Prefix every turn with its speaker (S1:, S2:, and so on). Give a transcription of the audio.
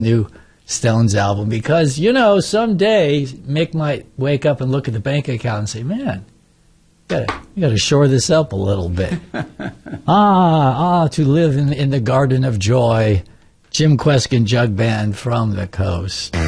S1: new Stones album because, you know, someday Mick might wake up and look at the bank account and say, man, you gotta shore this up a little bit. To live in the garden of joy. Jim Kweskin Jug Band from the coast.